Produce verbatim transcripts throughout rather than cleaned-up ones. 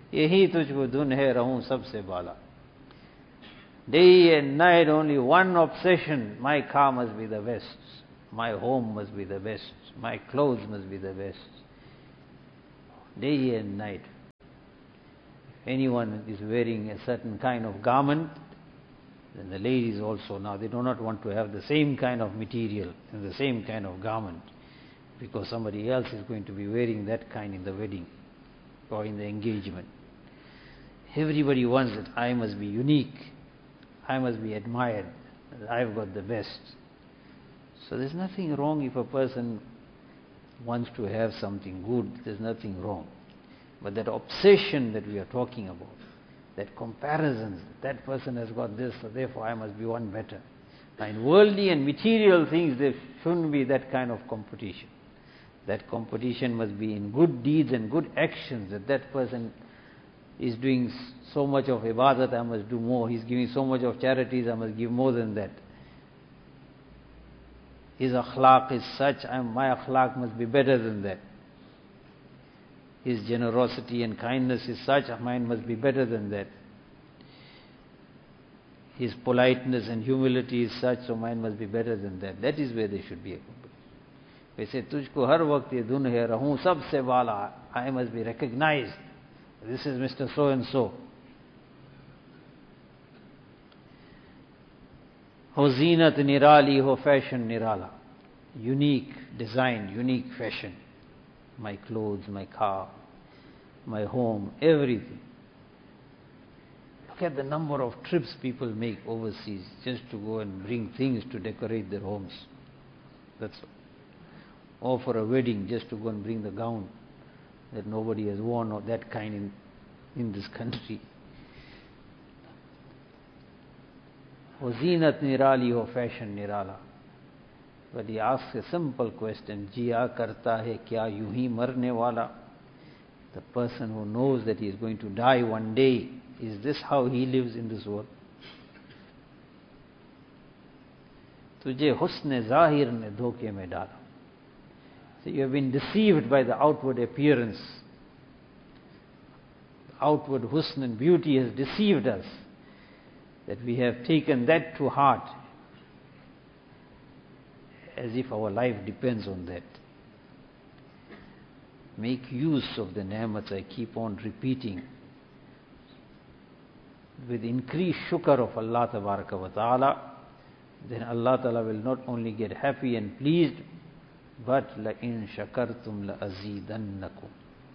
यही तुझको धुन है रहूं सबसे बाला. Day and night only one obsession. My car must be the best. My home must be the best. My clothes must be the best. Day and night. If anyone is wearing a certain kind of garment, then the ladies also now, they do not want to have the same kind of material and the same kind of garment, because somebody else is going to be wearing that kind in the wedding or in the engagement. Everybody wants that I must be unique. I must be admired. I've got the best. So there's nothing wrong if a person wants to have something good. There's nothing wrong. But that obsession that we are talking about, that comparison, that person has got this, so therefore I must be one better. Now in worldly and material things, there shouldn't be that kind of competition. That competition must be in good deeds and good actions, that that person is doing so much of ibadat, I must do more. He's giving so much of charities, I must give more than that. His akhlaq is such, I, my akhlaq must be better than that. His generosity and kindness is such, mine must be better than that. His politeness and humility is such, so mine must be better than that. That is where there should be a competition. वैसे तुझको हर वक्त ये धुन है रहूं सबसे वाला. I must be recognized. This is Mister So and so. Ho zinat nirali, ho fashion nirala. Unique design, unique fashion. My clothes, my car, my home, everything. Look at the number of trips people make overseas just to go and bring things to decorate their homes. That's all. Or for a wedding, just to go and bring the gown that nobody has worn or that kind in, in this country. Ho zinat nirali, ho fashion nirala. But he asks a simple question, Jiya karta hai kya yu hi marne wala? The person who knows that he is going to die one day, is this how he lives in this world? Tujhe husn zahir ne dhoke mein dala. So you have been deceived by the outward appearance. Outward husn and beauty has deceived us, that we have taken that to heart, as if our life depends on that. Make use of the ni'mats I keep on repeating. With increased shukr of Allah Tabaraka wa Ta'ala, then Allah Ta'ala will not only get happy and pleased, but la in shakartum la azidannakum.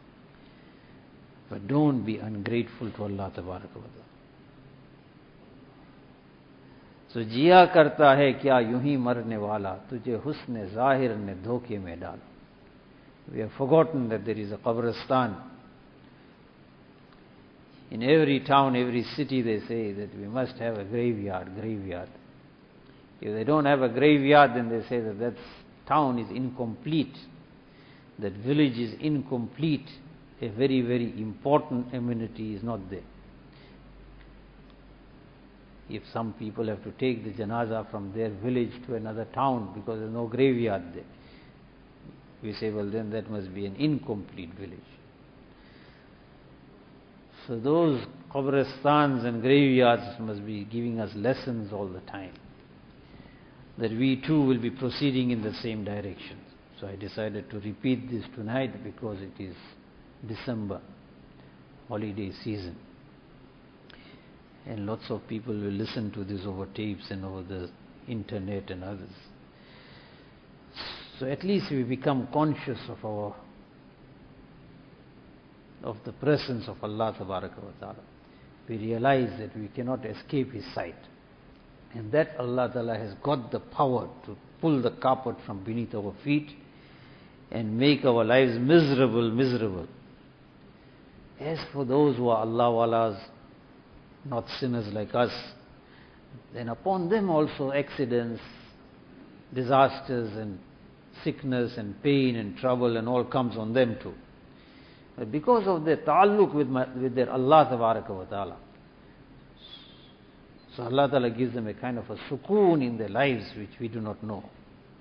But don't be ungrateful to Allah Tabaraka wa Ta'ala. So जिया करता है क्या यूं ही मरने वाला, तुझे हुस्न ज़ाहिर ने धोखे में डाला. We have forgotten that there is a qabristan. In every town, every city, they say that we must have a graveyard, graveyard. If they don't have a graveyard, then they say that that town is incomplete, that village is incomplete. A very, very important amenity is not there. If some people have to take the janaza from their village to another town because there is no graveyard there, we say, well, then that must be an incomplete village. So those qabristans and graveyards must be giving us lessons all the time, that we too will be proceeding in the same direction. So I decided to repeat this tonight because it is December, holiday season. And lots of people will listen to this over tapes and over the internet and others. So at least we become conscious of our, of the presence of Allah Tabaraka wa Ta'ala. We realize that we cannot escape His sight. And that Allah Ta'ala has got the power to pull the carpet from beneath our feet and make our lives miserable, miserable. As for those who are Allah Walas, not sinners like us, then upon them also accidents, disasters and sickness and pain and trouble and all comes on them too. But because of their ta'alluq with, my, with their Allah Tabaraka wa Ta'ala, so Allah Ta'ala gives them a kind of a sukoon in their lives which we do not know.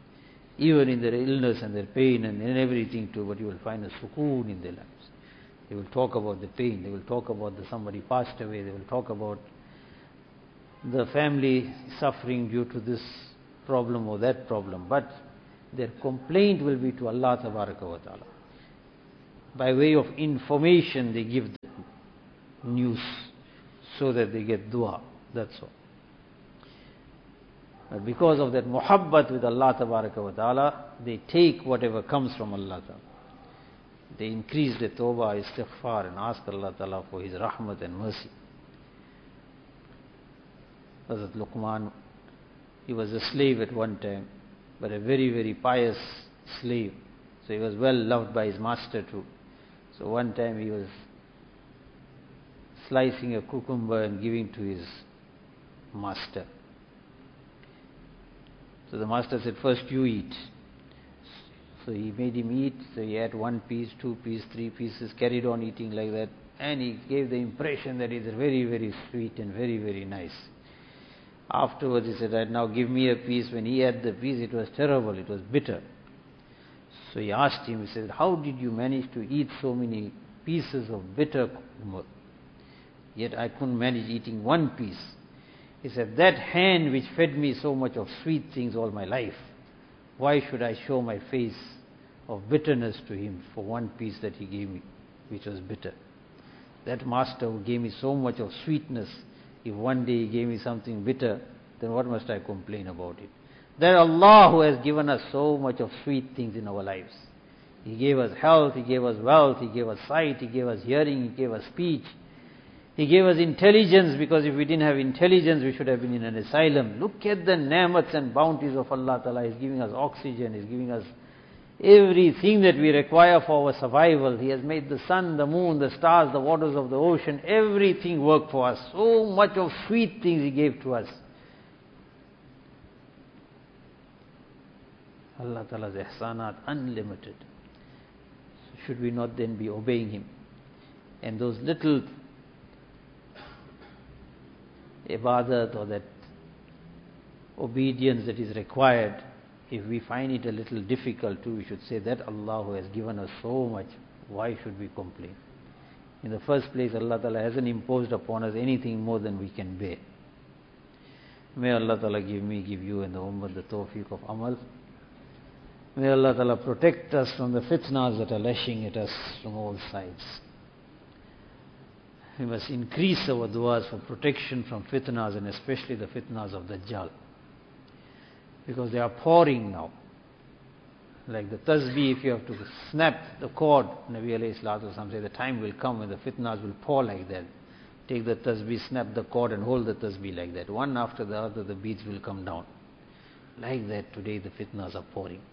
Even in their illness and their pain and in everything too, but you will find a sukoon in their lives. They will talk about the pain, they will talk about the somebody passed away, they will talk about the family suffering due to this problem or that problem, but their complaint will be to Allah Tabaraka wa Ta'ala. By way of information they give the news so that they get dua, that's all. But because of that muhabbat with Allah Tabaraka wa Ta'ala, they take whatever comes from Allah Ta'ala. They increase the tawbah, istighfar, and ask Allah Ta'ala for His rahmat and mercy. Hazrat Luqman, he was a slave at one time, but a very, very pious slave. So he was well loved by his master too. So one time he was slicing a cucumber and giving to his master. So the master said, first you eat. So he made him eat, so he had one piece, two pieces, three pieces, carried on eating like that, and he gave the impression that it's very, very sweet and very, very nice. Afterwards he said, right, now give me a piece. When he had the piece, it was terrible, it was bitter. So he asked him, he said, how did you manage to eat so many pieces of bitter cucumber? Yet I couldn't manage eating one piece. He said, that hand which fed me so much of sweet things all my life, why should I show my face of bitterness to him for one piece that he gave me, which was bitter? That master who gave me so much of sweetness, if one day he gave me something bitter, then what must I complain about it? That Allah who has given us so much of sweet things in our lives. He gave us health, He gave us wealth, He gave us sight, He gave us hearing, He gave us speech. He gave us intelligence, because if we didn't have intelligence, we should have been in an asylum. Look at the ni'mats and bounties of Allah Ta'ala. He's giving us oxygen, He's giving us everything that we require for our survival. He has made the sun, the moon, the stars, the waters of the ocean, everything work for us. So much of sweet things He gave to us. Allah Ta'ala's ihsanat unlimited. So should we not then be obeying Him? And those little ibadat or that obedience that is required, if we find it a little difficult too, we should say that Allah who has given us so much, why should we complain? In the first place, Allah Ta'ala hasn't imposed upon us anything more than we can bear. May Allah Ta'ala give me, give you and the ummah the tawfiq of amal. May Allah Ta'ala protect us from the fitnas that are lashing at us from all sides. We must increase our du'as for protection from fitnas, and especially the fitnas of Dajjal. Because they are pouring now. Like the tasbih, if you have to snap the cord, Nabi alayhi salatu wasalam say the time will come when the fitnas will pour like that. Take the tasbih, snap the cord and hold the tasbih like that. One after the other the beads will come down. Like that today the fitnas are pouring.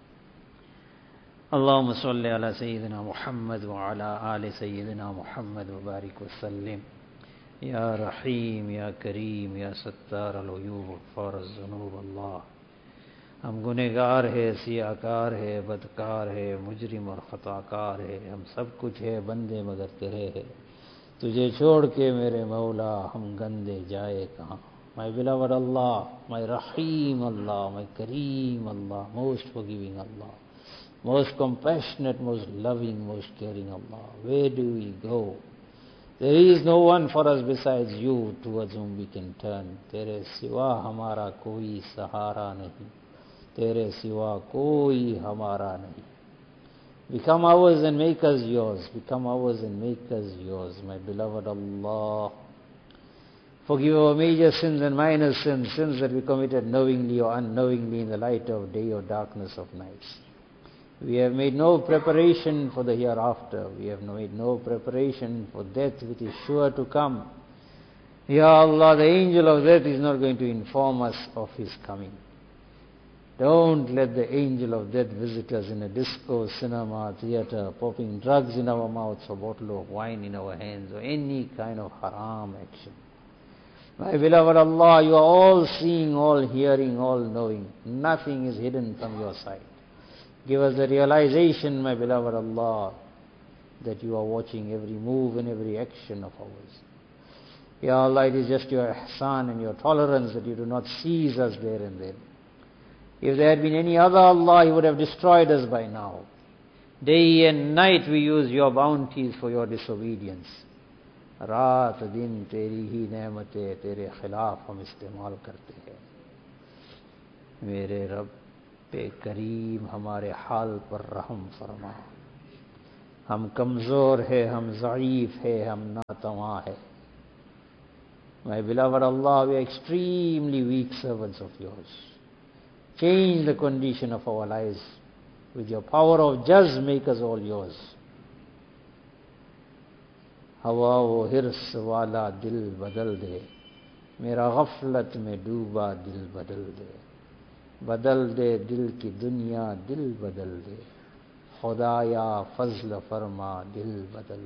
Allahumma salli ala Sayyidina Muhammad wa ala ali Sayyidina Muhammad wa barik wa sallim. Ya Rahim, Ya Kareem, Ya Sattar al-Uyub, Ghafar al-Zunub, Allah. हम गुनहगार है, सियाकार है, बदकार है, मुजरिम और ख़ताकार है, हम सब कुछ है बंदे मगर तेरे है, तुझे छोड़ के मेरे मौला हम गंदे जाए कहाँ. My beloved Allah, my Rahim Allah, my Kareem Allah, most forgiving Allah, most compassionate, most loving, most caring Allah, where do we go? There is no one for us besides you towards whom we can turn. तेरे सिवा हमारा कोई सहारा नहीं, तेरे सिवा कोई हमारा नहीं. Become ours and make us yours. Become ours and make us yours. My beloved Allah, forgive our major sins and minor sins, sins that we committed knowingly or unknowingly in the light of day or darkness of night. We have made no preparation for the hereafter. We have made no preparation for death which is sure to come. Ya Allah, the angel of death is not going to inform us of his coming. Don't let the angel of death visit us in a disco, cinema, theater, popping drugs in our mouths, or bottle of wine in our hands, or any kind of haram action. My beloved Allah, you are all seeing, all hearing, all knowing. Nothing is hidden from your sight. Give us the realization, my beloved Allah, that you are watching every move and every action of ours. Ya Allah, it is just your ihsan and your tolerance that you do not seize us there and then. If there had been any other Allah, He would have destroyed us by now. Day and night we use your bounties for your disobedience. रात दिन तेरी ही नेमतें तेरे खिलाफ हम इस्तेमाल करते हैं. मेरे रब पे करीम हमारे हाल पर रहम फरमा. हम कमज़ोर है, हम ज़ईफ़ है, हम नातवा है. My beloved Allah, we are extremely weak servants of yours. Change the condition of our lives. With your power of jaz, make us all yours. हवा वो हिर्स वाला दिल बदल दे, मेरा गफलत में डूबा दिल बदल दे. बदल दे दिल की दुनिया, दिल बदल दे. खुदाया फजल फरमा, दिल बदल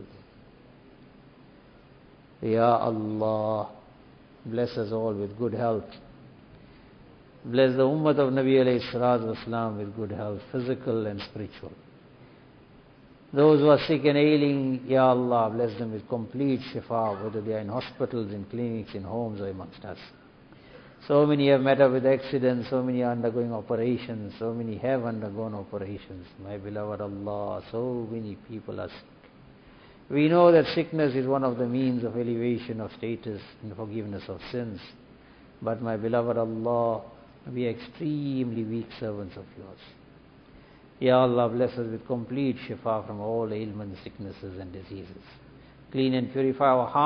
दे. Ya Allah, bless us all with good health. Bless the ummah of Nabi alayhi salatu wasalam with good health, physical and spiritual. Those who are sick and ailing, Ya Allah, bless them with complete shifa, whether they are in hospitals, in clinics, in homes, or amongst us. So many have met up with accidents, so many are undergoing operations, so many have undergone operations. My beloved Allah, so many people are sick. We know that sickness is one of the means of elevation of status and forgiveness of sins. But my beloved Allah, we are extremely weak servants of yours. Ya Allah, bless us with complete shifa from all ailments, sicknesses and diseases. Clean and purify our hearts.